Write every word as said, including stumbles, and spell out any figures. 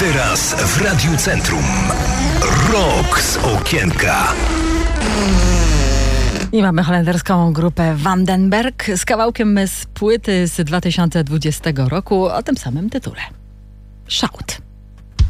Teraz w Radiu Centrum. Rok z okienka. I mamy holenderską grupę Vandenberg z kawałkiem z płyty z dwa tysiące dwudziestego roku o tym samym tytule. Shout.